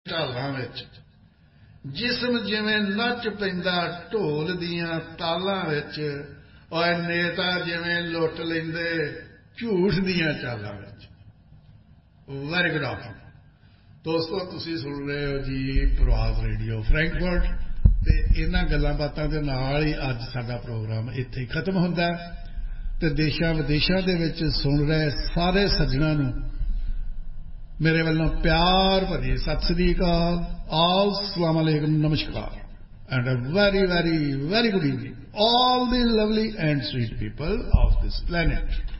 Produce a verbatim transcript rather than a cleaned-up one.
ਢਾਲਾਂ ਵਿੱਚ ਜਿਸਮ ਜਿਵੇਂ ਨੱਚ ਪੈਂਦਾ ਢੋਲ ਦੀਆਂ ਤਾਲਾਂ ਵਿੱਚ ਓਏ ਨੇਤਾ ਜਿਵੇਂ ਲੁੱਟ ਲੈਂਦੇ ਝੂਠ ਦੀਆਂ ਚਾਲਾਂ ਵਿੱਚ। ਵੈਰੀ ਗੁੱਡ ਆਫਟਰਨੂਨ ਦੋਸਤੋ, ਤੁਸੀਂ ਸੁਣ ਰਹੇ ਹੋ ਜੀ ਪ੍ਰਵਾਸ ਰੇਡੀਓ ਫਰੈਂਕਫਰਟ ਅਤੇ ਇਹਨਾਂ ਗੱਲਾਂ ਬਾਤਾਂ ਦੇ ਨਾਲ ਹੀ ਅੱਜ ਸਾਡਾ ਪ੍ਰੋਗਰਾਮ ਇੱਥੇ ਹੀ ਖਤਮ ਹੁੰਦਾ ਅਤੇ ਦੇਸ਼ਾਂ ਵਿਦੇਸ਼ਾਂ ਦੇ ਵਿੱਚ ਸੁਣ ਰਹੇ ਸਾਰੇ ਸੱਜਣਾਂ ਨੂੰ ਮੇਰੇ ਵੱਲੋਂ ਪਿਆਰ ਭਰੀ ਸਤਿ ਸ੍ਰੀ ਅਕਾਲ। ਆਲ ਸਲਾਮ ਅਲੈਕੁਮ, ਨਮਸਕਾਰ and a very very very good evening all the lovely and sweet people of this planet.